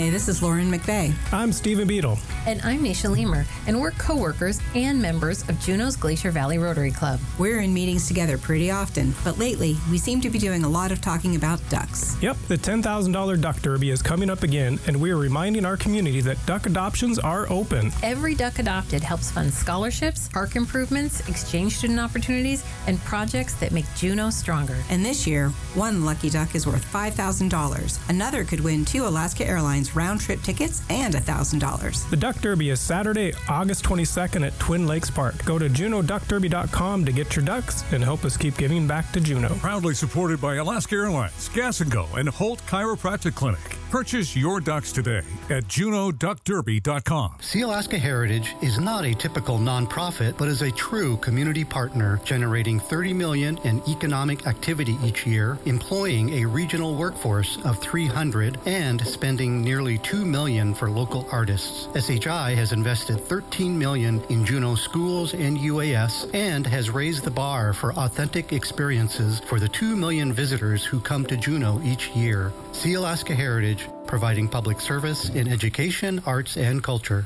Hey, this is Lauren McVeigh. I'm Stephen Beadle. And I'm Nisha Leamer, and we're co-workers and members of Juneau's Glacier Valley Rotary Club. We're in meetings together pretty often, but lately we seem to be doing a lot of talking about ducks. Yep, the $10,000 Duck Derby is coming up again, and we are reminding our community that duck adoptions are open. Every duck adopted helps fund scholarships, park improvements, exchange student opportunities, and projects that make Juneau stronger. And this year, one lucky duck is worth $5,000. Another could win 2 Alaska Airlines round-trip tickets and $1,000. The Duck Derby is Saturday, August 22nd at Twin Lakes Park. Go to JuneauDuckDerby.com to get your ducks and help us keep giving back to Juneau. Proudly supported by Alaska Airlines, Gas & Go, and Holt Chiropractic Clinic. Purchase your ducks today at JuneauDuckDerby.com. See Alaska Heritage is not a typical nonprofit, but is a true community partner, generating $30 million in economic activity each year, employing a regional workforce of 300, and spending nearly $2 million for local artists. SHI has invested $13 million in Juneau schools and UAS, and has raised the bar for authentic experiences for the 2 million visitors who come to Juneau each year. See Alaska Heritage, providing public service in education, arts, and culture.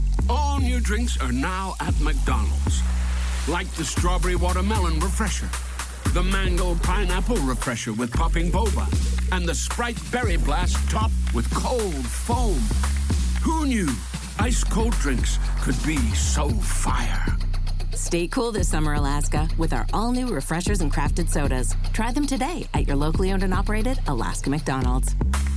All new drinks are now at McDonald's. Like the strawberry watermelon refresher, the mango pineapple refresher with popping boba, and the Sprite berry blast topped with cold foam. Who knew ice cold drinks could be so fire? Stay cool this summer, Alaska, with our all-new refreshers and crafted sodas. Try them today at your locally owned and operated Alaska McDonald's.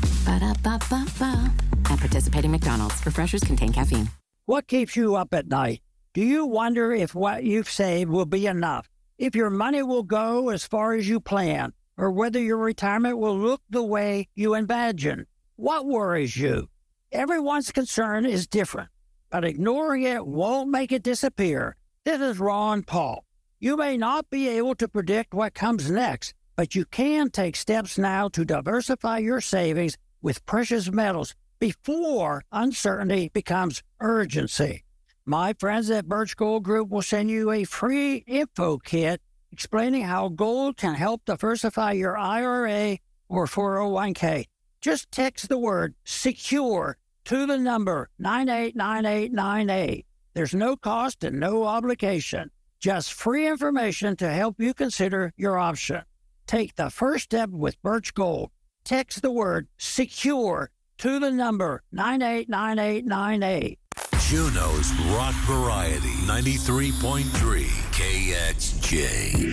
Ba-da-ba-ba-ba. At participating McDonald's, refreshers contain caffeine. What keeps you up at night? Do you wonder if what you've saved will be enough? If your money will go as far as you plan? Or whether your retirement will look the way you imagine? What worries you? Everyone's concern is different, but ignoring it won't make it disappear. This is Ron Paul. You may not be able to predict what comes next, but you can take steps now to diversify your savings with precious metals before uncertainty becomes urgency. My friends at Birch Gold Group will send you a free info kit explaining how gold can help diversify your IRA or 401k. Just text the word SECURE to the number 989898. There's no cost and no obligation. Just free information to help you consider your option. Take the first step with Birch Gold. Text the word SECURE to the number 989898. Juneau's Rock Variety 93.3 KXJ.